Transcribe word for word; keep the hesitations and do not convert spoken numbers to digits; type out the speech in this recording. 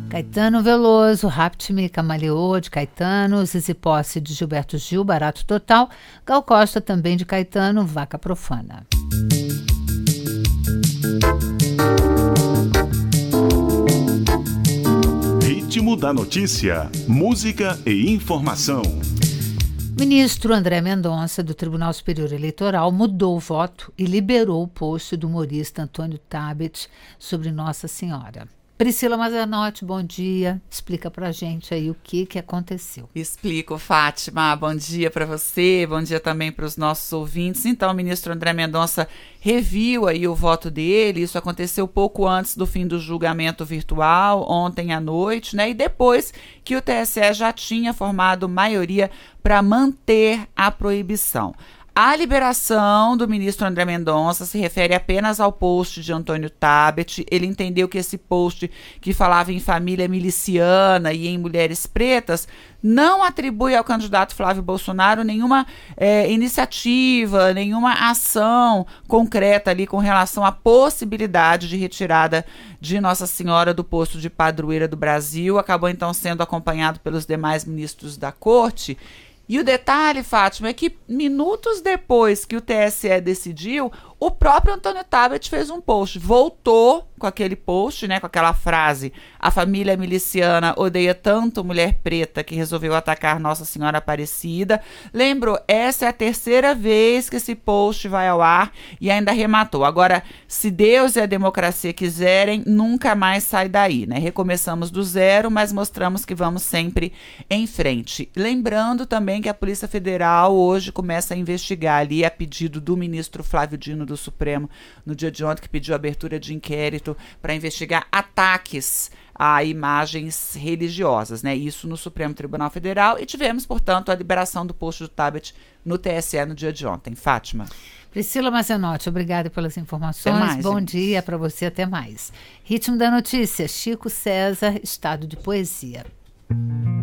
Caetano Veloso, Rapt-me, Camaleô, de Caetano, Zizi Posse, de Gilberto Gil, Barato Total, Gal Costa, também de Caetano, Vaca Profana. Ritmo da notícia, música e informação. Ministro André Mendonça, do Tribunal Superior Eleitoral, mudou o voto e liberou o post do humorista Antônio Tabet sobre Nossa Senhora. Priscila Mazanotti, bom dia. Explica pra gente aí o que, que aconteceu. Explico, Fátima. Bom dia para você, bom dia também para os nossos ouvintes. Então, o ministro André Mendonça reviu aí o voto dele. Isso aconteceu pouco antes do fim do julgamento virtual, ontem à noite, né? E depois que o T S E já tinha formado maioria para manter a proibição. A liberação do ministro André Mendonça se refere apenas ao post de Antônio Tabet. Ele entendeu que esse post, que falava em família miliciana e em mulheres pretas, não atribui ao candidato Flávio Bolsonaro nenhuma é, iniciativa, nenhuma ação concreta ali com relação à possibilidade de retirada de Nossa Senhora do posto de padroeira do Brasil. Acabou então sendo acompanhado pelos demais ministros da corte. E o detalhe, Fátima, é que minutos depois que o T S E decidiu, o próprio Antônio Tabet fez um post, voltou com aquele post, né, com aquela frase: a família miliciana odeia tanto mulher preta que resolveu atacar Nossa Senhora Aparecida. Lembro, essa é a terceira vez que esse post vai ao ar, e ainda arrematou: agora, se Deus e a democracia quiserem, nunca mais sai daí, né? Recomeçamos do zero, mas mostramos que vamos sempre em frente. Lembrando também que a Polícia Federal hoje começa a investigar ali, a pedido do ministro Flávio Dino do Supremo, no dia de ontem, que pediu abertura de inquérito para investigar ataques a imagens religiosas, né? Isso no Supremo Tribunal Federal, e tivemos, portanto, a liberação do post do Tabet no T S E no dia de ontem. Fátima. Priscila Mazanotti, obrigada pelas informações. Até mais, Bom gente. dia para você, até mais. Ritmo da notícia, Chico César, Estado de Poesia.